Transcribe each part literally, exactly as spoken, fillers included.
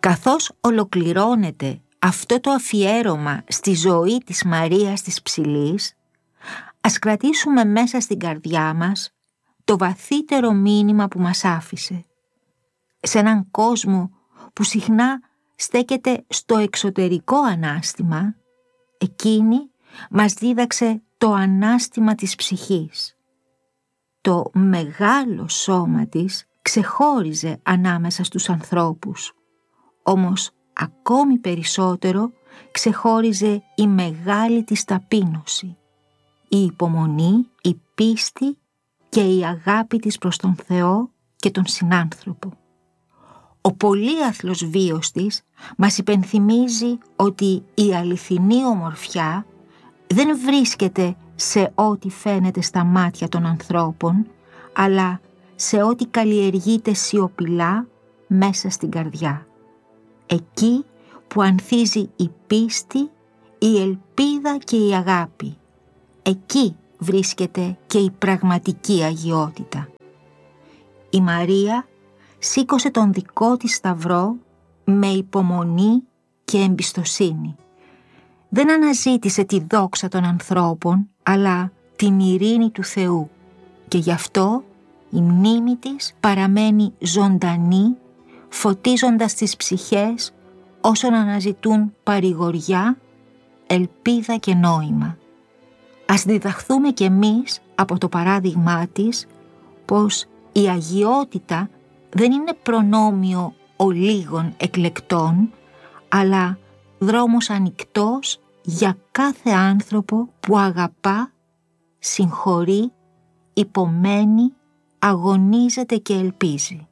Καθώς ολοκληρώνεται αυτό το αφιέρωμα στη ζωή της Μαρίας της Ψηλής, ας κρατήσουμε μέσα στην καρδιά μας το βαθύτερο μήνυμα που μας άφησε. Σε έναν κόσμο που συχνά στέκεται στο εξωτερικό ανάστημα, εκείνη μας δίδαξε το ανάστημα της ψυχής. Το μεγάλο σώμα της ξεχώριζε ανάμεσα στους ανθρώπους, όμως ακόμη περισσότερο ξεχώριζε η μεγάλη της ταπείνωση, η υπομονή, η πίστη και η αγάπη της προς τον Θεό και τον συνάνθρωπο. Ο πολύαθλος βίος της μας υπενθυμίζει ότι η αληθινή ομορφιά δεν βρίσκεται σε ό,τι φαίνεται στα μάτια των ανθρώπων, αλλά σε ό,τι καλλιεργείται σιωπηλά μέσα στην καρδιά. Εκεί που ανθίζει η πίστη, η ελπίδα και η αγάπη. Εκεί βρίσκεται και η πραγματική αγιότητα. Η Μαρία σήκωσε τον δικό της σταυρό με υπομονή και εμπιστοσύνη. Δεν αναζήτησε τη δόξα των ανθρώπων, αλλά την ειρήνη του Θεού, και γι' αυτό η μνήμη της παραμένει ζωντανή, φωτίζοντας τις ψυχές όσων αναζητούν παρηγοριά, ελπίδα και νόημα. Ας διδαχθούμε κι εμείς από το παράδειγμά της πως η αγιότητα δεν είναι προνόμιο ολίγων εκλεκτών, αλλά δρόμος ανοιχτός για κάθε άνθρωπο που αγαπά, συγχωρεί, υπομένει, αγωνίζεται και ελπίζει.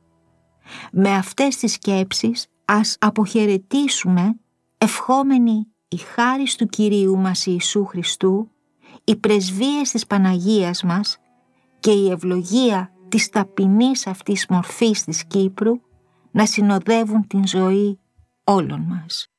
Με αυτές τις σκέψεις ας αποχαιρετήσουμε, ευχόμενοι η χάρις του Κυρίου μας Ιησού Χριστού, οι πρεσβείες της Παναγίας μας και η ευλογία της ταπεινής αυτής μορφής της Κύπρου να συνοδεύουν την ζωή όλων μας.